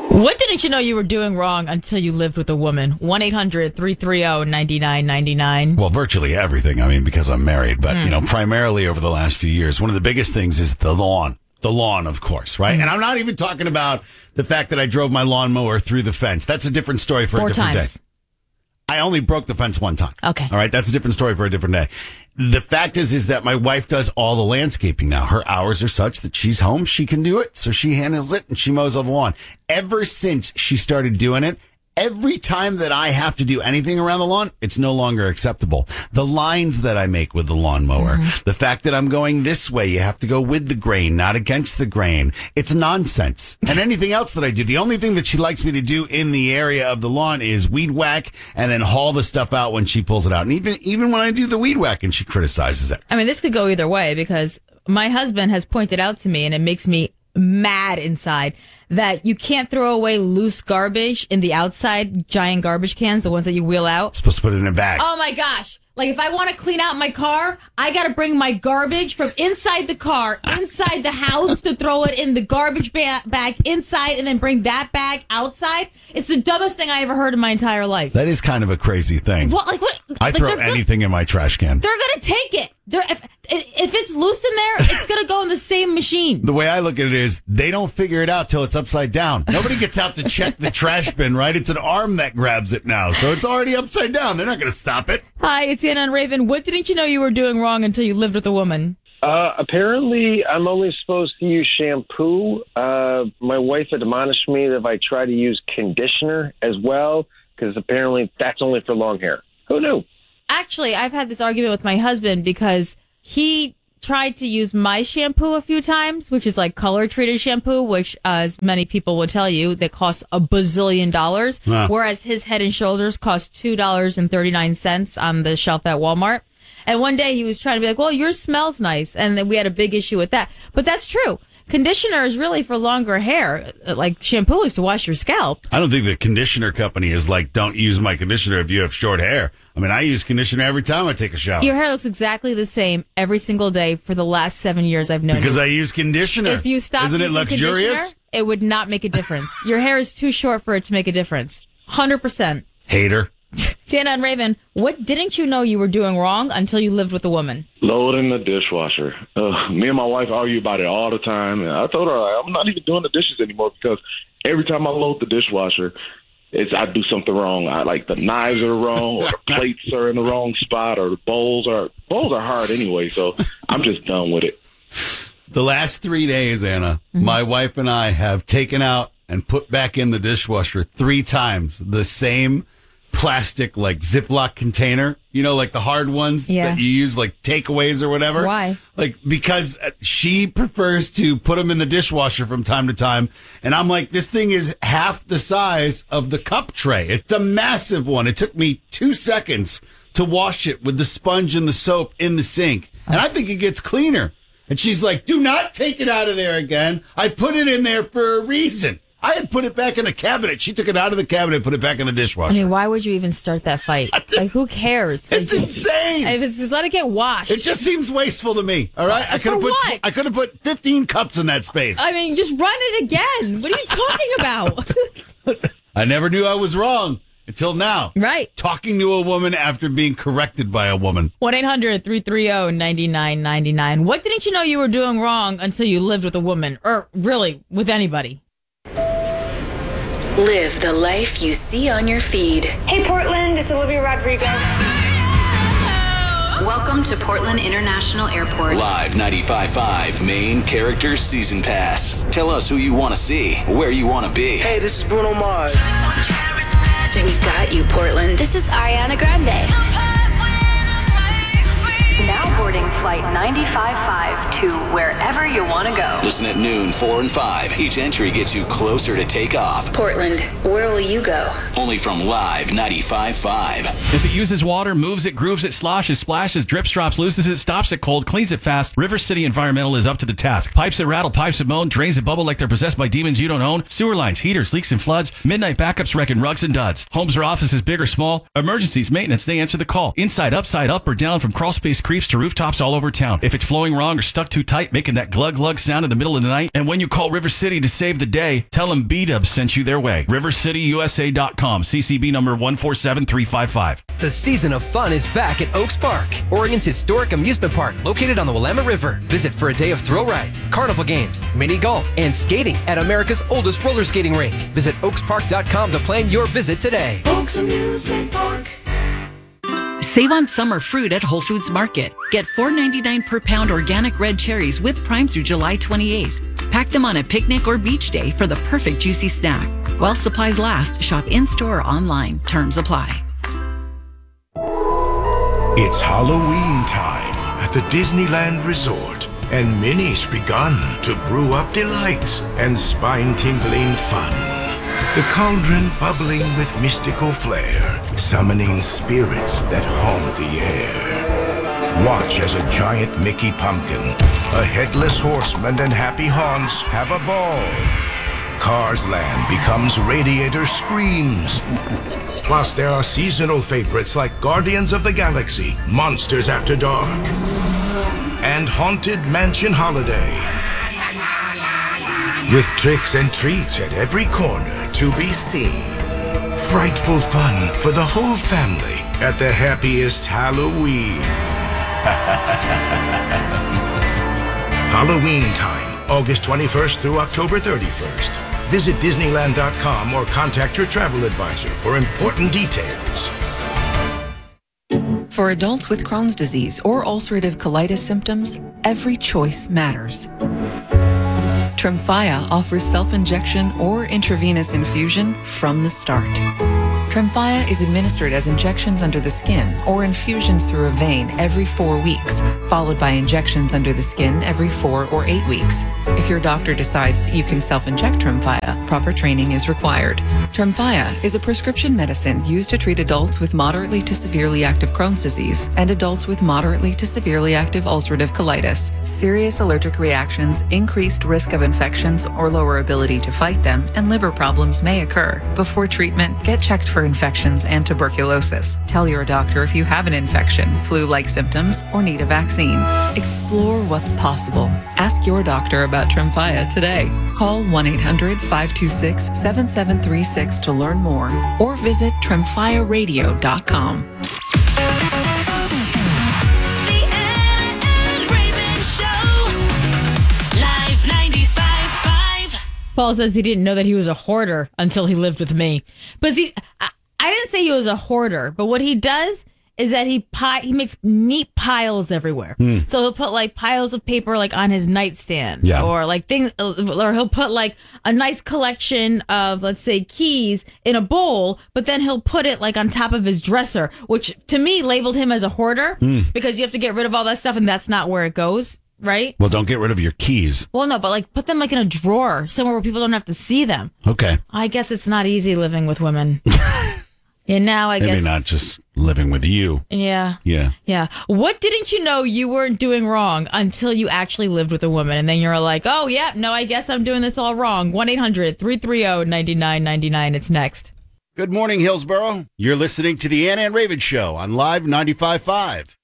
What didn't you know you were doing wrong until you lived with a woman? 1-800-330-9999. Well, virtually everything. I mean, because I'm married, but, primarily over the last few years, one of the biggest things is the lawn. The lawn, of course, right? And I'm not even talking about the fact that I drove my lawnmower through the fence. That's a different story for a different day. I only broke the fence one time. Okay. All right. That's a different story for a different day. The fact is that my wife does all the landscaping now. Her hours are such that she's home. She can do it. So she handles it and she mows all the lawn. Ever since she started doing it, every time that I have to do anything around the lawn, it's no longer acceptable. The lines that I make with the lawnmower, the fact that I'm going this way, you have to go with the grain, not against the grain. It's nonsense. And anything else that I do, the only thing that she likes me to do in the area of the lawn is weed whack and then haul the stuff out when she pulls it out. And even when I do the weed whack and she criticizes it. I mean, this could go either way because my husband has pointed out to me, and it makes me mad inside, that you can't throw away loose garbage in the outside giant garbage cans, the ones that you wheel out. Supposed to put it in a bag. Oh my gosh. Like if I want to clean out my car, I got to bring my garbage from inside the car, inside the house to throw it in the garbage bag inside and then bring that bag outside. It's the dumbest thing I ever heard in my entire life. That is kind of a crazy thing. What? I throw anything in my trash can. They're going to take it. If it's loose in there, it's going to go in the same machine. The way I look at it is they don't figure it out till it's upside down. Nobody gets out to check the trash bin, right? It's an arm that grabs it now. So it's already upside down. They're not going to stop it. Hi, it's Anna and Raven. What didn't you know you were doing wrong until you lived with a woman? Apparently, I'm only supposed to use shampoo. My wife had admonished me that if I try to use conditioner as well, because apparently that's only for long hair. Who knew? Actually, I've had this argument with my husband because he tried to use my shampoo a few times, which is like color-treated shampoo, which, as many people will tell you, that costs $1 bazillion, whereas his Head and Shoulders cost $2.39 on the shelf at Walmart. And one day he was trying to be like, well, yours smells nice. And then we had a big issue with that. But that's true. Conditioner is really for longer hair. Like shampoo is to wash your scalp. I don't think the conditioner company is like, don't use my conditioner if you have short hair. I mean, I use conditioner every time I take a shower. Your hair looks exactly the same every single day for the last 7 years I've known you. Because I use conditioner. If you stop Isn't it using luxurious? conditioner, it would not make a difference. Your hair is too short for it to make a difference. 100%. Hater. Santa and Raven, what didn't you know you were doing wrong until you lived with a woman? Loading the dishwasher. Me and my wife argue about it all the time. And I told her I'm not even doing the dishes anymore because every time I load the dishwasher, I do something wrong. Like the knives are wrong, or the plates are in the wrong spot, or the bowls are hard anyway. So I'm just done with it. The last 3 days, Anna, my wife and I have taken out and put back in the dishwasher 3 times the same plastic like Ziploc container, like the hard ones that you use like takeaways or whatever. Why? Like because she prefers to put them in the dishwasher from time to time, and I'm like, this thing is half the size of the cup tray. It's a massive one. It took me 2 seconds to wash it with the sponge and the soap in the sink, and I think it gets cleaner. And she's like, do not take it out of there again. I put it in there for a reason. I had put it back in the cabinet. She took it out of the cabinet and put it back in the dishwasher. I mean, why would you even start that fight? Like, who cares? It's insane. Let it get washed. It just seems wasteful to me. All right, I could have put 15 cups in that space. I mean, just run it again. What are you talking about? I never knew I was wrong until now. Right. Talking to a woman after being corrected by a woman. 1-800-330-9999. What didn't you know you were doing wrong until you lived with a woman, or really with anybody? Live the life you see on your feed. Hey, Portland, it's Olivia Rodrigo. Welcome to Portland International Airport. Live 95.5 Main Character Season Pass. Tell us who you want to see, where you want to be. Hey, this is Bruno Mars. We got you, Portland. This is Ariana Grande. Now boarding flight 95.5 to wherever you want to go. Listen at noon, 4 and 5. Each entry gets you closer to takeoff. Portland, where will you go? Only from Live 95.5. If it uses water, moves it, grooves it, sloshes, splashes, drips, drops, loosens it, stops it cold, cleans it fast, River City Environmental is up to the task. Pipes that rattle, pipes that moan, drains that bubble like they're possessed by demons you don't own, sewer lines, heaters, leaks and floods, midnight backups wrecking rugs and duds. Homes or offices, big or small, emergencies, maintenance, they answer the call. Inside, upside, up or down, from crawl space creeps to roof rooftops all over town. If it's flowing wrong or stuck too tight, making that glug-glug sound in the middle of the night, and when you call River City to save the day, tell them B-Dubs sent you their way. RiverCityUSA.com, CCB number 147355. The season of fun is back at Oaks Park, Oregon's historic amusement park located on the Willamette River. Visit for a day of thrill rides, carnival games, mini golf, and skating at America's oldest roller skating rink. Visit oakspark.com to plan your visit today. Oaks Amusement Park. Save on summer fruit at Whole Foods Market. Get $4.99 per pound organic red cherries with Prime through July 28th. Pack them on a picnic or beach day for the perfect juicy snack. While supplies last, shop in-store or online. Terms apply. It's Halloween time at the Disneyland Resort, and Minnie's begun to brew up delights and spine-tingling fun. The cauldron bubbling with mystical flair, summoning spirits that haunt the air. Watch as a giant Mickey pumpkin, a headless horseman, and happy haunts have a ball. Cars Land becomes Radiator Screams. Plus, there are seasonal favorites like Guardians of the Galaxy, Monsters After Dark, and Haunted Mansion Holiday. With tricks and treats at every corner to be seen. Frightful fun for the whole family at the happiest Halloween. Halloween time, August 21st through October 31st. Visit Disneyland.com or contact your travel advisor for important details. For adults with Crohn's disease or ulcerative colitis symptoms, every choice matters. Tremfya offers self-injection or intravenous infusion from the start. Tremfya is administered as injections under the skin or infusions through a vein every 4 weeks, followed by injections under the skin every 4 or 8 weeks. If your doctor decides that you can self-inject Tremfya, proper training is required. Tremfya is a prescription medicine used to treat adults with moderately to severely active Crohn's disease and adults with moderately to severely active ulcerative colitis. Serious allergic reactions, increased risk of infections or lower ability to fight them, and liver problems may occur. Before treatment, get checked for infections and tuberculosis. Tell your doctor if you have an infection, flu-like symptoms, or need a vaccine. Explore what's possible. Ask your doctor about Tremfya today. Call 1-800-526-7736 to learn more or visit tremfyaradio.com. Paul says he didn't know that he was a hoarder until he lived with me. But see, I didn't say he was a hoarder, but what he does is that he makes neat piles everywhere. So he'll put like piles of paper like on his nightstand, or like things, or he'll put like a nice collection of, let's say, keys in a bowl, but then he'll put it like on top of his dresser, which to me labeled him as a hoarder because you have to get rid of all that stuff, and that's not where it goes. Right? Well, don't get rid of your keys. Well, no, but like put them like in a drawer somewhere where people don't have to see them. Okay. I guess it's not easy living with women. And now I guess maybe not just living with you. Yeah. Yeah. Yeah. What didn't you know you weren't doing wrong until you actually lived with a woman? And then you're like, oh, yeah, no, I guess I'm doing this all wrong. 1-800-330-9999. It's next. Good morning, Hillsborough. You're listening to the Ann Raven Show on Live 95.5.